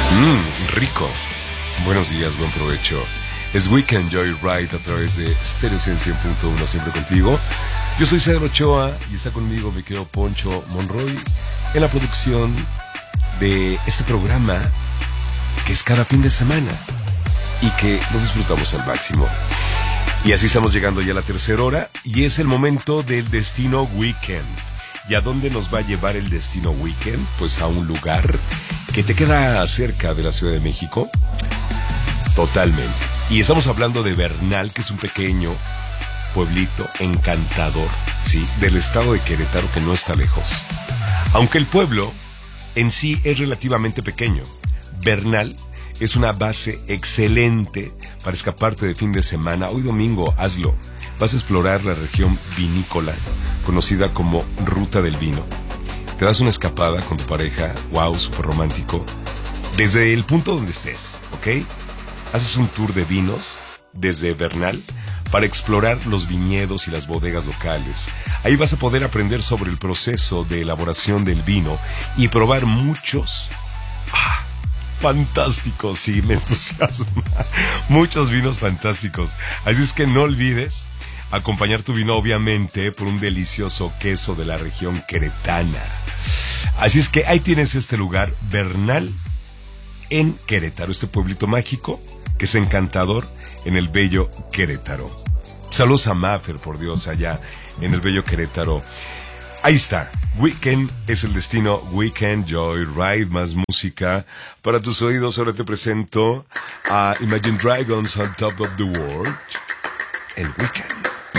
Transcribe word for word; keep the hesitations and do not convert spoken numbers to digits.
Mmm, rico. Buenos días, buen provecho. Es Weekend Joyride a través de Stereo cien punto uno, siempre contigo. Yo soy Cedro Ochoa y está conmigo mi querido Poncho Monroy en la producción de este programa que es cada fin de semana y que nos disfrutamos al máximo. Y así estamos llegando ya a la tercera hora y es el momento del Destino Weekend. ¿Y a dónde nos va a llevar el Destino Weekend? Pues a un lugar que te queda cerca de la Ciudad de México. Totalmente. Y estamos hablando de Bernal, que es un pequeño pueblito encantador, ¿sí?, del estado de Querétaro, que no está lejos. Aunque el pueblo en sí es relativamente pequeño, Bernal es una base excelente para escaparte de fin de semana. Hoy domingo, hazlo. Vas a explorar la región vinícola, conocida como Ruta del Vino. Te das una escapada con tu pareja, wow, súper romántico, desde el punto donde estés, ¿ok? Haces un tour de vinos desde Bernal para explorar los viñedos y las bodegas locales. Ahí vas a poder aprender sobre el proceso de elaboración del vino y probar muchos, ah, fantásticos, sí, me entusiasma, muchos vinos fantásticos. Así es que no olvides acompañar tu vino, obviamente, por un delicioso queso de la región queretana. Así es que ahí tienes este lugar, Bernal, en Querétaro, este pueblito mágico que es encantador en el bello Querétaro. Saludos a Maffer, por Dios, allá en el bello Querétaro. Ahí está, Weekend es el destino, Weekend Joyride, más música para tus oídos. Ahora te presento a Imagine Dragons, On Top of the World, el Weekend.